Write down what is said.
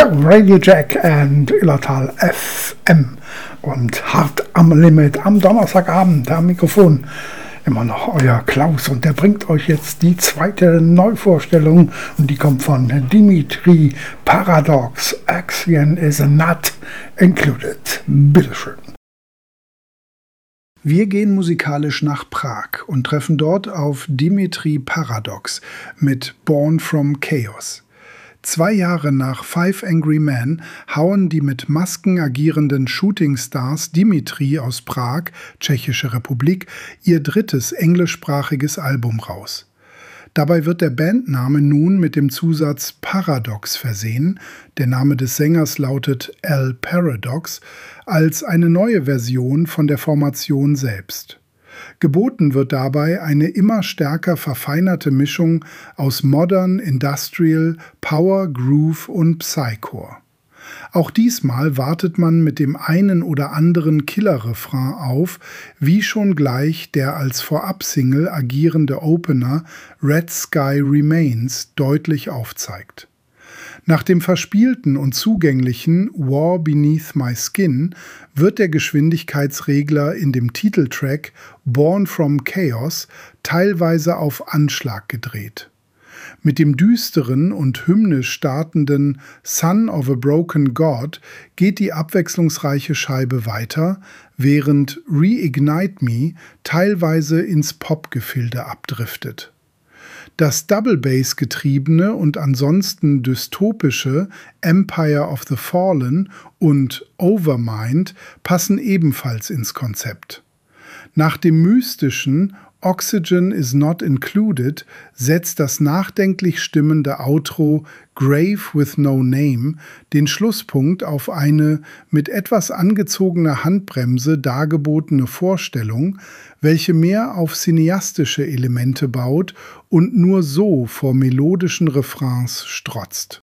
Radio Jack and Illertal FM und Hart am Limit am Donnerstagabend. Am Mikrofon immer noch euer Klaus und der bringt euch jetzt die zweite Neuvorstellung und die kommt von Dimitri Paradox. Axion is not included. Bitteschön. Wir gehen musikalisch nach Prag und treffen dort auf Dimitri Paradox mit Born from Chaos. 2 Jahre nach Five Angry Men hauen die mit Masken agierenden Shootingstars Dimitri aus Prag, Tschechische Republik, ihr drittes englischsprachiges Album raus. Dabei wird der Bandname nun mit dem Zusatz Paradox versehen, der Name des Sängers lautet L. Paradox, als eine neue Version von der Formation selbst. Geboten wird dabei eine immer stärker verfeinerte Mischung aus Modern, Industrial, Power, Groove und Psycore. Auch diesmal wartet man mit dem einen oder anderen Killer-Refrain auf, wie schon gleich der als Vorab-Single agierende Opener Red Sky Remains deutlich aufzeigt. Nach dem verspielten und zugänglichen War Beneath My Skin wird der Geschwindigkeitsregler in dem Titeltrack Born from Chaos teilweise auf Anschlag gedreht. Mit dem düsteren und hymnisch startenden Son of a Broken God geht die abwechslungsreiche Scheibe weiter, während Reignite Me teilweise ins Popgefilde abdriftet. Das Double-Bass-getriebene und ansonsten dystopische Empire of the Fallen und Overmind passen ebenfalls ins Konzept. Nach dem mystischen Oxygen is not included setzt das nachdenklich stimmende Outro Grave with no name den Schlusspunkt auf eine mit etwas angezogener Handbremse dargebotene Vorstellung, welche mehr auf cineastische Elemente baut und nur so vor melodischen Refrains strotzt.